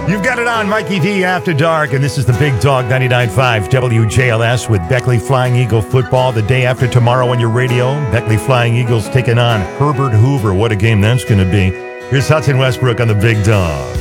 You've got it on Mikey D After Dark, and this is the Big Dog 99.5 WJLS with Beckley Flying Eagle football the day after tomorrow on your radio. Beckley Flying Eagles taking on Herbert Hoover. What a game that's going to be. Here's Hudson Westbrook on the Big Dog.